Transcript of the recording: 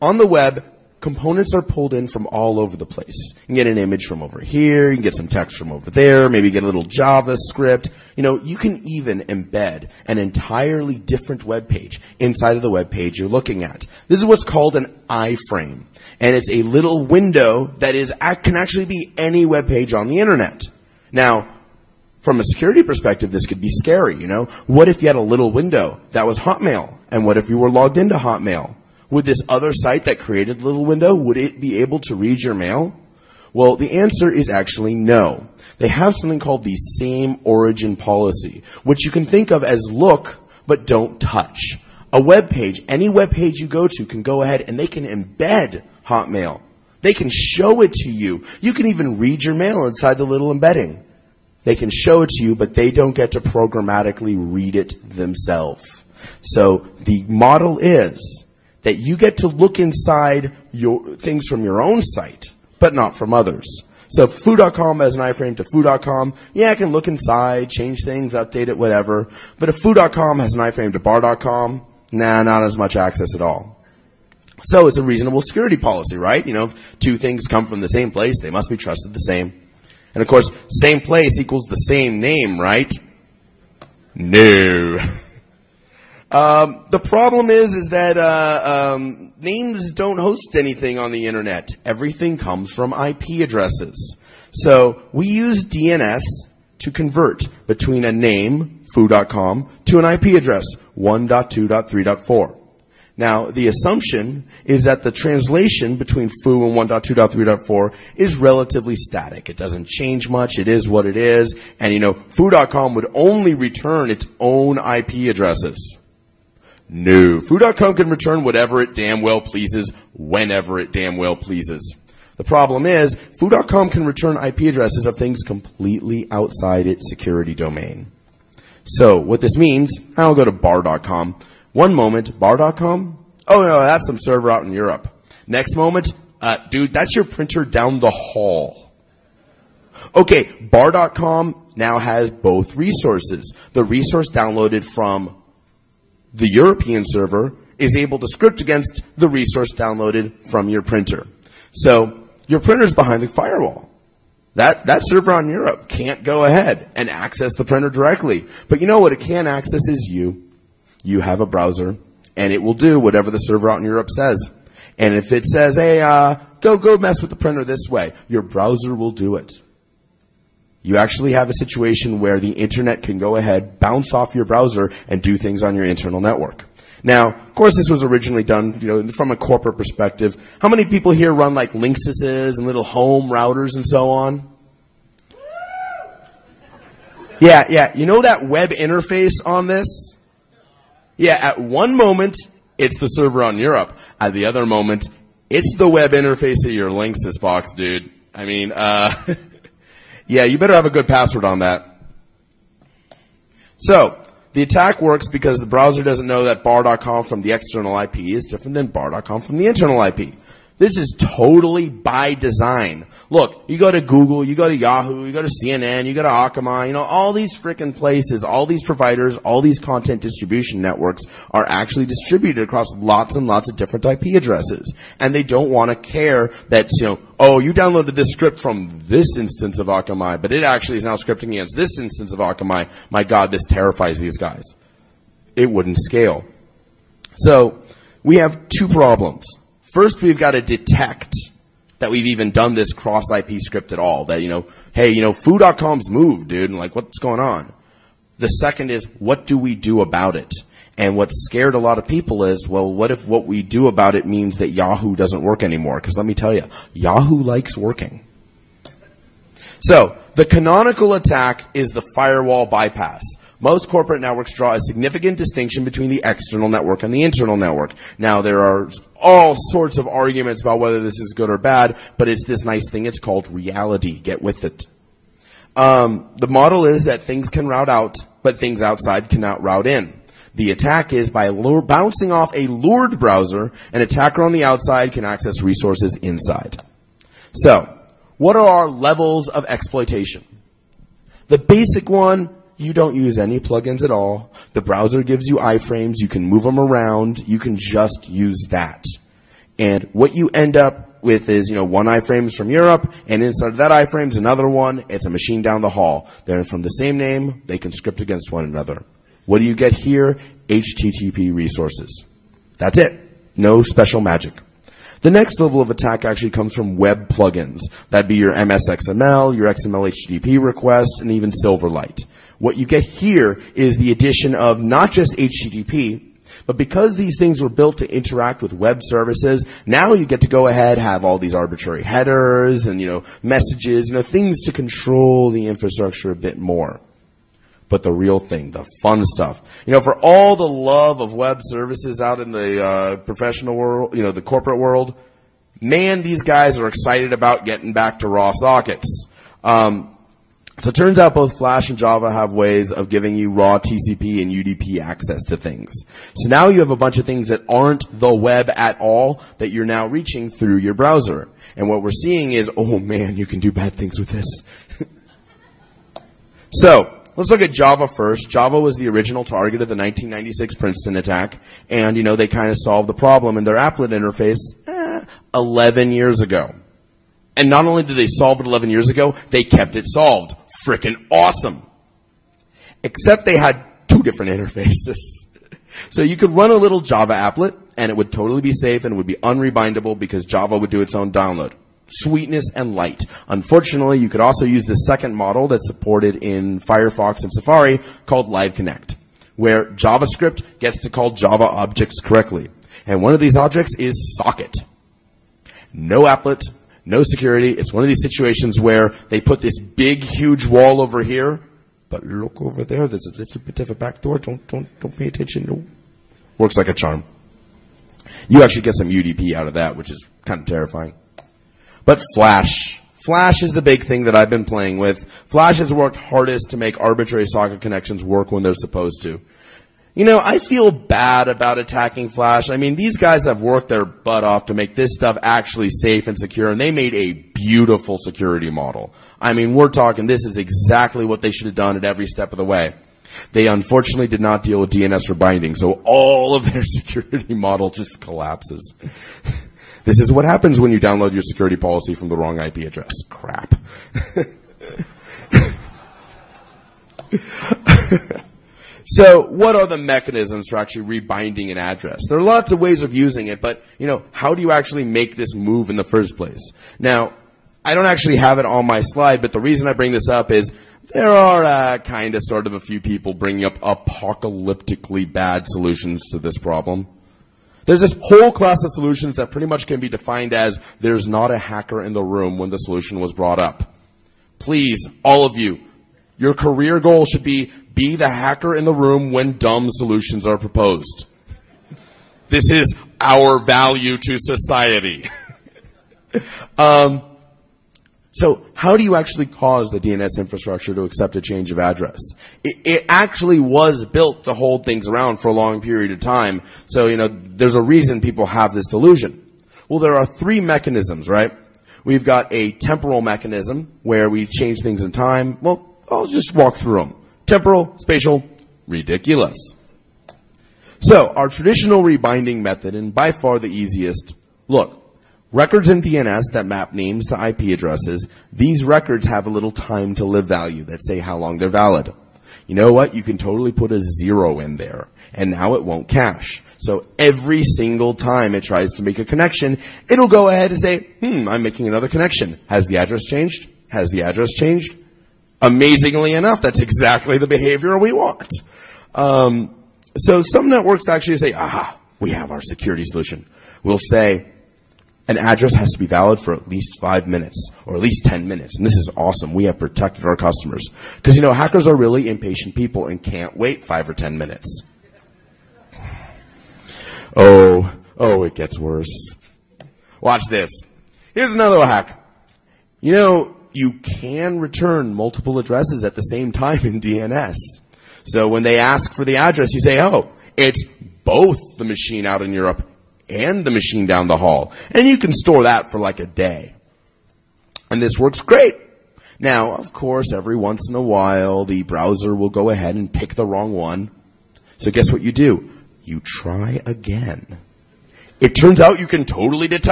On the web, components are pulled in from all over the place. You can get an image from over here, you can get some text from over there, maybe get a little JavaScript. You can even embed an entirely different web page inside of the web page you're looking at. This is what's called an iframe. And it's a little window that can actually be any web page on the internet. Now, from a security perspective, this could be scary, What if you had a little window that was Hotmail? And what if you were logged into Hotmail? Would this other site that created the little window, would it be able to read your mail? Well, the answer is actually no. They have something called the same origin policy, which you can think of as look, but don't touch. A web page, any web page you go to can go ahead and they can embed Hotmail. They can show it to you. You can even read your mail inside the little embedding. They can show it to you, but they don't get to programmatically read it themselves. So the model is that you get to look inside your things from your own site, but not from others. So foo.com has an iframe to foo.com. Yeah, I can look inside, change things, update it, whatever. But if foo.com has an iframe to bar.com, not as much access at all. So it's a reasonable security policy, right? If two things come from the same place, they must be trusted the same. And of course, same place equals the same name, right? No. The problem is that names don't host anything on the internet. Everything comes from IP addresses. So we use DNS to convert between a name, foo.com, to an IP address, 1.2.3.4. Now, the assumption is that the translation between foo and 1.2.3.4 is relatively static. It doesn't change much. It is what it is. And, foo.com would only return its own IP addresses. No. Foo.com can return whatever it damn well pleases, whenever it damn well pleases. The problem is, foo.com can return IP addresses of things completely outside its security domain. So, what this means, I'll go to bar.com. One moment, bar.com? Oh no, that's some server out in Europe. Next moment, dude, that's your printer down the hall. Okay, bar.com now has both resources. The resource downloaded from the European server is able to script against the resource downloaded from your printer. So, your printer's behind the firewall. That server on Europe can't go ahead and access the printer directly. But you know what it can access is you. You have a browser, and it will do whatever the server out in Europe says. And if it says, hey, go mess with the printer this way, your browser will do it. You actually have a situation where the internet can go ahead, bounce off your browser, and do things on your internal network. Now, of course, this was originally done, from a corporate perspective. How many people here run like Linksys and little home routers and so on? Yeah. You know that web interface on this? Yeah, at one moment, it's the server on Europe. At the other moment, it's the web interface of your Linksys box, dude. I mean, yeah, you better have a good password on that. So, the attack works because the browser doesn't know that bar.com from the external IP is different than bar.com from the internal IP. This is totally by design. Look, you go to Google, you go to Yahoo, you go to CNN, you go to Akamai, all these frickin' places, all these providers, all these content distribution networks are actually distributed across lots and lots of different IP addresses. And they don't want to care that, oh, you downloaded this script from this instance of Akamai, but it actually is now scripting against this instance of Akamai. My God, this terrifies these guys. It wouldn't scale. So, we have two problems. First, we've got to detect that we've even done this cross-IP script at all. That, hey, foo.com's moved, dude, and what's going on? The second is, what do we do about it? And what scared a lot of people is, well, what if what we do about it means that Yahoo doesn't work anymore? Because let me tell you, Yahoo likes working. So, the canonical attack is the firewall bypass. Most corporate networks draw a significant distinction between the external network and the internal network. Now, there are all sorts of arguments about whether this is good or bad, but it's this nice thing. It's called reality. Get with it. The model is that things can route out, but things outside cannot route in. The attack is by bouncing off a lured browser, an attacker on the outside can access resources inside. So, what are our levels of exploitation? The basic one, you don't use any plugins at all. The browser gives you iframes. You can move them around. You can just use that. And what you end up with is, one iframe is from Europe, and inside of that iframe is another one. It's a machine down the hall. They're from the same name. They can script against one another. What do you get here? HTTP resources. That's it. No special magic. The next level of attack actually comes from web plugins. That'd be your MSXML, your XML HTTP request, and even Silverlight. What you get here is the addition of not just HTTP, but because these things were built to interact with web services, now you get to go ahead, have all these arbitrary headers and, messages, things to control the infrastructure a bit more. But the real thing, the fun stuff. For all the love of web services out in the professional world, the corporate world, man, these guys are excited about getting back to raw sockets. So it turns out both Flash and Java have ways of giving you raw TCP and UDP access to things. So now you have a bunch of things that aren't the web at all that you're now reaching through your browser. And what we're seeing is, oh man, you can do bad things with this. So, let's look at Java first. Java was the original target of the 1996 Princeton attack. And, they kind of solved the problem in their applet interface 11 years ago. And not only did they solve it 11 years ago, they kept it solved. Frickin' awesome. Except they had two different interfaces. So you could run a little Java applet, and it would totally be safe and would be unrebindable because Java would do its own download. Sweetness and light. Unfortunately, you could also use the second model that's supported in Firefox and Safari called Live Connect, where JavaScript gets to call Java objects correctly. And one of these objects is socket. No applet. No security. It's one of these situations where they put this big, huge wall over here, but look over there. There's a little bit of a back door. Don't pay attention. No. Works like a charm. You actually get some UDP out of that, which is kind of terrifying. But Flash. Flash is the big thing that I've been playing with. Flash has worked hardest to make arbitrary socket connections work when they're supposed to. I feel bad about attacking Flash. These guys have worked their butt off to make this stuff actually safe and secure, and they made a beautiful security model. We're talking this is exactly what they should have done at every step of the way. They unfortunately did not deal with DNS rebinding, so all of their security model just collapses. This is what happens when you download your security policy from the wrong IP address. Crap. So what are the mechanisms for actually rebinding an address? There are lots of ways of using it, but, how do you actually make this move in the first place? Now, I don't actually have it on my slide, but the reason I bring this up is there are kind of sort of a few people bringing up apocalyptically bad solutions to this problem. There's this whole class of solutions that pretty much can be defined as there's not a hacker in the room when the solution was brought up. Please, all of you, your career goal should be the hacker in the room when dumb solutions are proposed. This is our value to society. So how do you actually cause the DNS infrastructure to accept a change of address? It actually was built to hold things around for a long period of time. So, there's a reason people have this delusion. Well, there are three mechanisms, right? We've got a temporal mechanism where we change things in time. Well, I'll just walk through them. Temporal, spatial, ridiculous. So, our traditional rebinding method, and by far the easiest, look, records in DNS that map names to IP addresses, these records have a little time to live value that say how long they're valid. You know what? You can totally put a 0 in there, and now it won't cache. So every single time it tries to make a connection, it'll go ahead and say, I'm making another connection. Has the address changed? Has the address changed? Amazingly enough, that's exactly the behavior we want. So some networks actually say, we have our security solution. We'll say an address has to be valid for at least 5 minutes or at least 10 minutes. And this is awesome. We have protected our customers. Because, hackers are really impatient people and can't wait 5 or 10 minutes. Oh, it gets worse. Watch this. Here's another hack. You can return multiple addresses at the same time in DNS. So when they ask for the address, you say, it's both the machine out in Europe and the machine down the hall. And you can store that for like a day. And this works great. Now, of course, every once in a while, the browser will go ahead and pick the wrong one. So guess what you do? You try again. It turns out you can totally detect